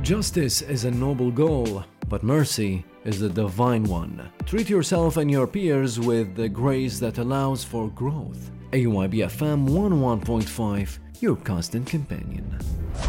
Justice is a noble goal, but mercy is a divine one. Treat yourself and your peers with the grace that allows for growth. AYB FM 101.5, your constant companion.